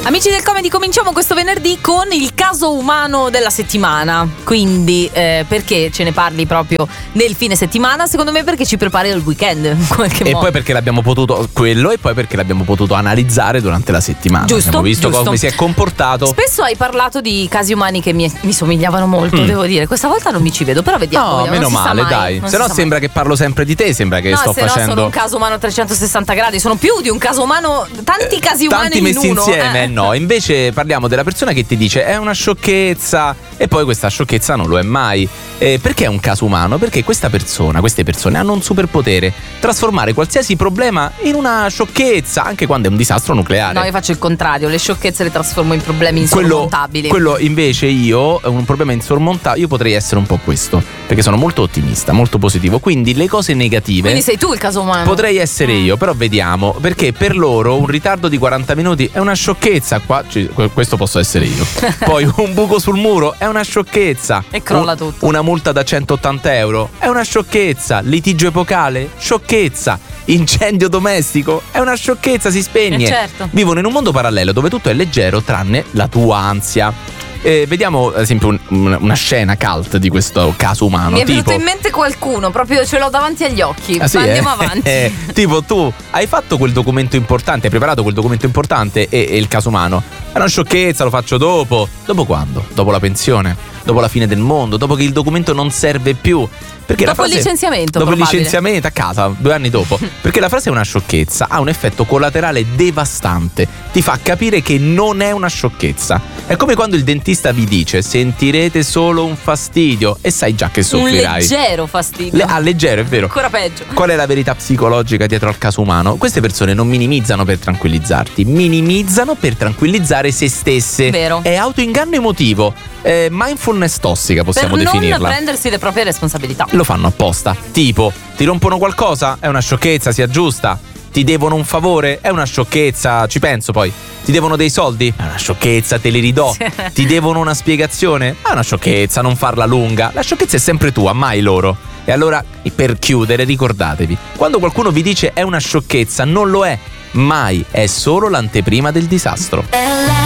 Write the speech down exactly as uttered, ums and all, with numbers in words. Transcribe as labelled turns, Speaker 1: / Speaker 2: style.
Speaker 1: Amici del Comedy, cominciamo questo venerdì con il caso umano della settimana. Quindi eh, perché ce ne parli proprio nel fine settimana? Secondo me perché ci prepari al weekend in qualche
Speaker 2: E
Speaker 1: modo.
Speaker 2: poi perché l'abbiamo potuto quello e poi perché l'abbiamo potuto analizzare durante la settimana.
Speaker 1: Giusto,
Speaker 2: Abbiamo visto
Speaker 1: giusto.
Speaker 2: come si è comportato.
Speaker 1: Spesso hai parlato di casi umani che mi, mi somigliavano molto,
Speaker 2: Mm.
Speaker 1: devo dire. Questa volta non mi ci vedo, però vediamo.
Speaker 2: No,
Speaker 1: vediamo,
Speaker 2: meno
Speaker 1: non si sa
Speaker 2: male,
Speaker 1: mai,
Speaker 2: dai.
Speaker 1: non
Speaker 2: Se
Speaker 1: si
Speaker 2: no
Speaker 1: sa
Speaker 2: sembra che parlo sempre di te, sembra che
Speaker 1: mai.
Speaker 2: sto
Speaker 1: No, se no
Speaker 2: facendo
Speaker 1: sono un caso umano a trecentosessanta gradi, sono più di un caso umano, tanti casi umani
Speaker 2: tanti
Speaker 1: in
Speaker 2: messi
Speaker 1: uno.
Speaker 2: insieme.
Speaker 1: eh.
Speaker 2: No, invece parliamo della persona che ti dice è una sciocchezza e poi questa sciocchezza non lo è mai. Eh, perché è un caso umano? Perché questa persona, queste persone hanno un superpotere: trasformare qualsiasi problema in una sciocchezza, anche quando è un disastro nucleare.
Speaker 1: No, io faccio il contrario, le sciocchezze le trasformo in problemi
Speaker 2: Quello,
Speaker 1: insormontabili.
Speaker 2: quello invece io, un problema insormontabile, io potrei essere un po' questo, perché sono molto ottimista, molto positivo. Quindi le cose negative
Speaker 1: Quindi sei tu il caso umano.
Speaker 2: potrei essere io, però vediamo, perché per loro un ritardo di quaranta minuti è una sciocchezza. Qua ci- questo posso essere io. Poi un buco sul muro è una sciocchezza.
Speaker 1: E crolla
Speaker 2: Un-
Speaker 1: tutto.
Speaker 2: Una multa da centottanta euro è una sciocchezza. Litigio epocale, sciocchezza. Incendio domestico è una sciocchezza, si spegne.
Speaker 1: Eh, certo.
Speaker 2: Vivono in un mondo parallelo dove tutto è leggero tranne la tua ansia. Eh, vediamo ad esempio un- un- una scena cult di questo caso umano.
Speaker 1: Mi è venuto
Speaker 2: tipo
Speaker 1: in mente qualcuno, proprio ce l'ho davanti agli occhi.
Speaker 2: Ah, sì,
Speaker 1: Ma andiamo
Speaker 2: eh?
Speaker 1: avanti.
Speaker 2: Eh, tipo tu hai fatto quel documento importante, hai preparato quel documento importante e, e il caso umano è una sciocchezza, lo faccio dopo. Dopo quando? Dopo la pensione? Dopo la fine del mondo? Dopo che il documento non serve più? Perché
Speaker 1: Dopo
Speaker 2: la
Speaker 1: il
Speaker 2: frase,
Speaker 1: licenziamento,
Speaker 2: dopo il
Speaker 1: probabile.
Speaker 2: licenziamento a casa, due anni dopo. Perché la frase è una sciocchezza, ha un effetto collaterale devastante. Ti fa capire che non è una sciocchezza. È come quando il dentista vi dice sentirete solo un fastidio e sai già che
Speaker 1: Un
Speaker 2: soffrirai.
Speaker 1: leggero fastidio.
Speaker 2: Le- ah, leggero, è vero.
Speaker 1: Ancora peggio.
Speaker 2: Qual è la verità psicologica dietro al caso umano? Queste persone non minimizzano per tranquillizzarti, minimizzano per tranquillizzare se stesse.
Speaker 1: Vero.
Speaker 2: È autoinganno emotivo, è mindfulness tossica, possiamo
Speaker 1: Per non
Speaker 2: definirla.
Speaker 1: prendersi le proprie responsabilità.
Speaker 2: Lo fanno apposta. Tipo, ti rompono qualcosa? È una sciocchezza, si aggiusta. Ti devono un favore? È una sciocchezza, ci penso poi. Ti devono dei soldi? È una sciocchezza, te li ridò. Ti devono una spiegazione? È una sciocchezza, non farla lunga. La sciocchezza è sempre tua, mai loro. E allora, per chiudere, ricordatevi, quando qualcuno vi dice è una sciocchezza, non lo è. Mai, è solo l'anteprima del disastro.